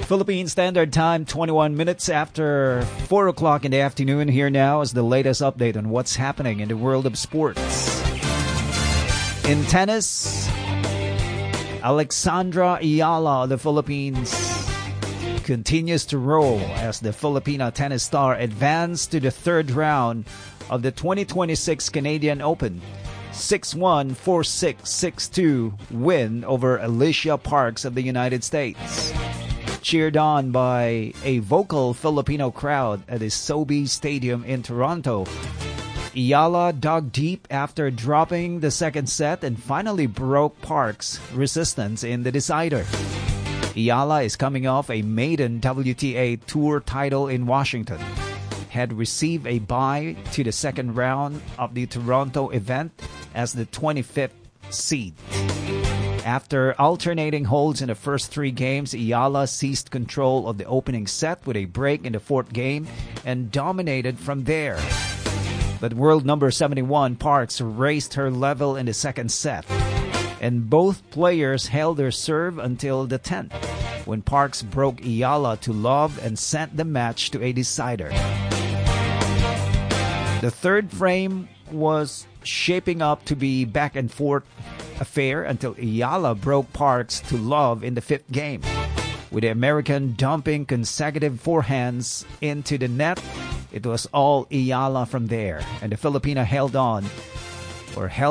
Philippine Standard Time, 21 minutes after 4 o'clock in the afternoon. Here now is the latest update on what's happening in the world of sports. In tennis, Alexandra Ayala of the Philippines continues to roll as the Filipina tennis star advanced to the third round of the 2026 Canadian Open. 6-1, 4-6, 6-2 win over Alicia Parks of the United States. Cheered on by a vocal Filipino crowd at the Sobeys Stadium in Toronto, Ayala dug deep after dropping the second set and finally broke Parks' resistance in the decider. Ayala is coming off a maiden WTA Tour title in Washington, had received a bye to the second round of the Toronto event as the 25th seed. After alternating holds in the first three games, Ayala seized control of the opening set with a break in the fourth game and dominated from there. But world number 71 Parks raised her level in the second set, and both players held their serve until the 10th, when Parks broke Ayala to love and sent the match to a decider. The third frame was shaping up to be back and forth affair until Ayala broke Parks to love in the fifth game, with the American dumping consecutive forehands into the net. It was all Ayala from there, and the Filipina held